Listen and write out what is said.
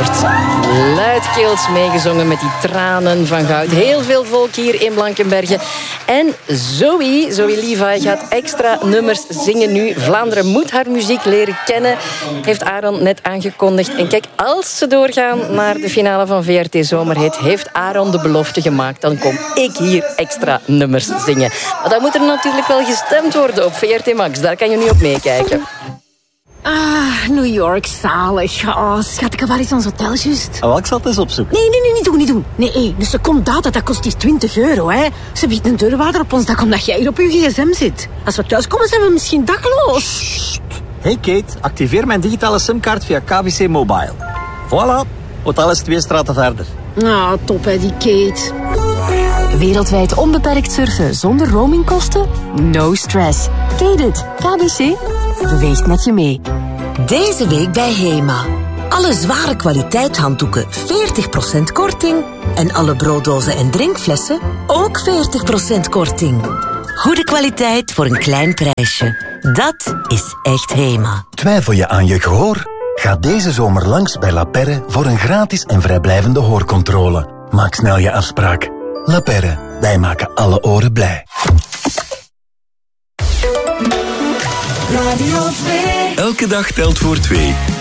wordt luidkeels meegezongen met die tranen van goud. Heel veel volk hier in Blankenberge. En Zoe Levi gaat extra nummers zingen nu. Vlaanderen moet haar muziek leren kennen, heeft Aaron net aangekondigd. En kijk, als ze doorgaan naar de finale van VRT Zomerhit, heeft Aaron de belofte gemaakt. Dan kom ik hier extra nummers zingen. Maar dan moet er natuurlijk wel gestemd worden op VRT Max. Daar kan je nu op meekijken. Ah, New York, zalig. Oh, schat, ik heb waar eens ons hotel juist. Oh, ik zal het eens opzoeken. Nee, niet doen. Nee, een seconde data, dat kost hier €20, hè. Ze biedt een deurwaarder op ons dak omdat jij hier op je gsm zit. Als we thuiskomen, zijn we misschien dakloos. Hey Kate, activeer mijn digitale simkaart via KBC Mobile. Voilà, hotel is 2 straten verder. Ah, top hè, die Kate. Wereldwijd onbeperkt surfen zonder roamingkosten? No stress. Kate it. KBC beweegt met je mee. Deze week bij HEMA. Alle zware kwaliteit handdoeken 40% korting. En alle brooddozen en drinkflessen ook 40% korting. Goede kwaliteit voor een klein prijsje. Dat is echt HEMA. Twijfel je aan je gehoor? Ga deze zomer langs bij La Perre voor een gratis en vrijblijvende hoorcontrole. Maak snel je afspraak. La Perre, wij maken alle oren blij. Radio 2. Elke dag telt voor 2.